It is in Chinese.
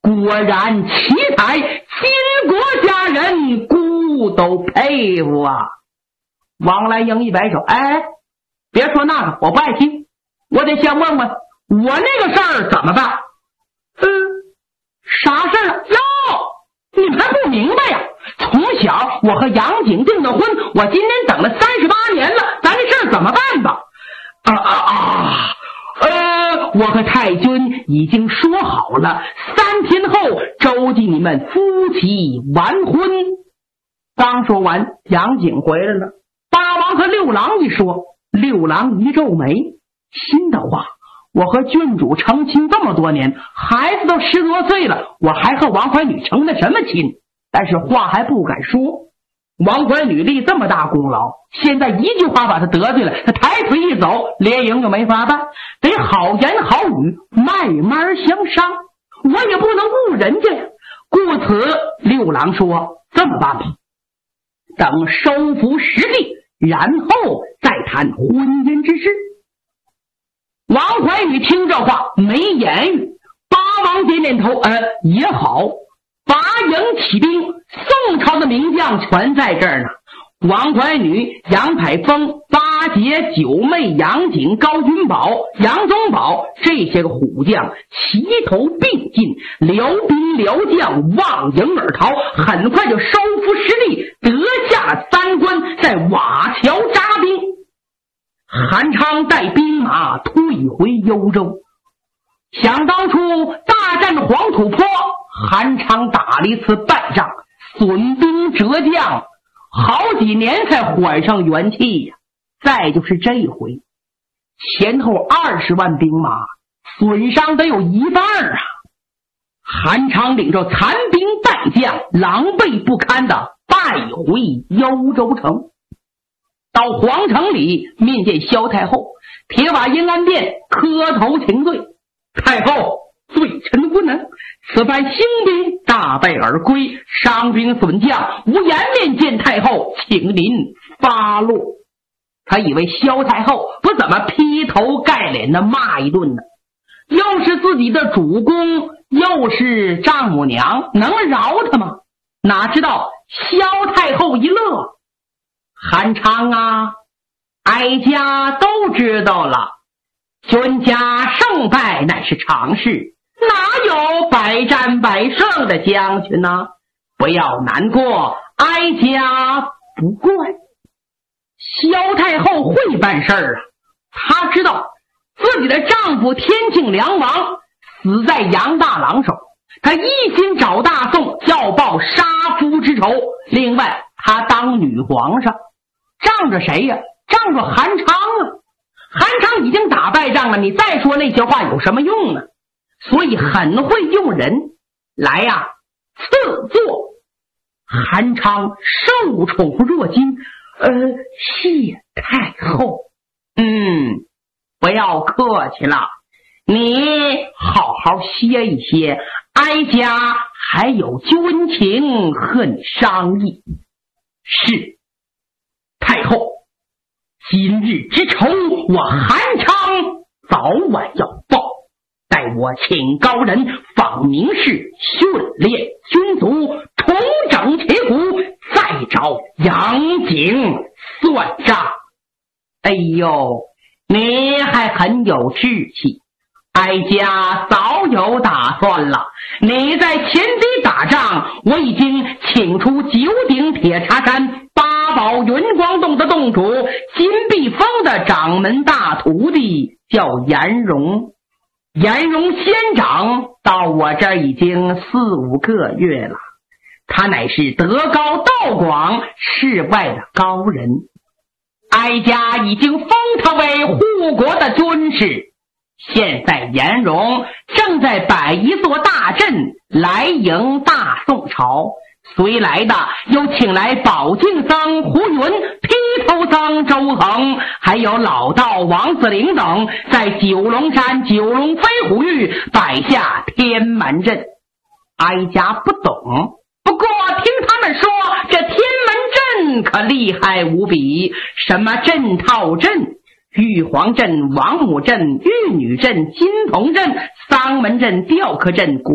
果然奇才，金国家人孤都佩服啊。王来英一摆手，哎，别说那个，我不爱听，我得先问问我那个事儿怎么办。啥事儿啊？哟，你们还不明白呀？从小我和杨景订的婚，我今天等了38年了，咱这事儿怎么办吧？我和太君已经说好了，3天后周济你们夫妻完婚。刚说完，杨景回来了。八王和六郎一说，六郎一皱眉，心的话，我和郡主成亲这么多年，孩子都10多岁了，我还和王怀女成的什么亲？但是话还不敢说。王怀女立这么大功劳，现在一句话把他得罪了，他抬腿一走，联营就没法办，得好言好语，慢慢相商。我也不能误人家呀。故此，六郎说：“这么办吧，等收服实地，然后再谈婚姻之事。”王怀女听这话没言语，八王点点头，也好。拔营起兵，宋朝的名将全在这儿呢。王怀女、杨排风、八节、九妹、杨景、高君宝、杨宗保这些个虎将齐头并进，辽兵辽将望营而逃，很快就收复失地，得下了3关，在瓦桥扎兵。韩昌带兵马退回幽州。想当初大战黄土坡，韩昌打了一次败仗，损兵折将，好几年才缓上元气呀。再就是这一回，前后20万兵马，损伤得有1半啊。韩昌领着残兵败将，狼狈不堪的败回幽州城。到皇城里面见萧太后，铁瓦阴安殿磕头请罪。太后，罪臣无能，此番兴兵大败而归，伤兵损将，无颜面见太后，请您发落。他以为萧太后不怎么劈头盖脸的骂一顿呢，又是自己的主公，又是丈母娘，能饶他吗？哪知道萧太后一乐：“韩昌啊，哀家都知道了，君家胜败乃是常事，哪有百战百胜的将军呢？不要难过，哀家不怪。”萧太后会办事儿啊，她知道自己的丈夫天庆梁王死在杨大郎手，她一心找大宋要报杀夫之仇。另外，她当女皇上，仗着谁呀？仗着韩昌啊。韩昌已经打败仗了，你再说那些话有什么用呢？所以很会用人来呀，赐座。韩昌受宠若惊，谢太后。不要客气了，你好好歇一歇，哀家还有军情和你商议。是，太后，今日之仇，我韩昌早晚要报。待我请高人访名士，训练军卒，重整旗鼓，再找杨景算账。哎呦，你还很有志气，哀家早有打算了。你在前敌打仗，我已经请出9鼎铁茶山、八宝云光洞的洞主，金碧峰的掌门大徒弟叫颜荣。颜荣仙长到我这儿已经4、5个月了，他乃是德高道广、世外的高人，哀家已经封他为护国的军师。现在颜荣正在摆一座大阵来迎大宋朝，随来的又请来宝镜僧胡云、披头僧周恒，还有老道王子陵等，在九龙山九龙飞虎域摆下天门阵。哀家不懂，不过听他们说这天门阵可厉害无比，什么阵套阵、玉皇阵、王母阵、玉女阵、金童阵、丧门阵、吊客阵、